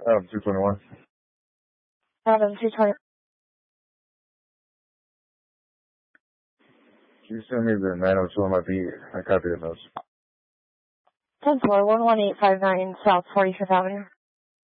Adam 221. Adam 220. Can you send me the 902 on my beat? I copied the notes. 10-4, 11859 South 45th Avenue.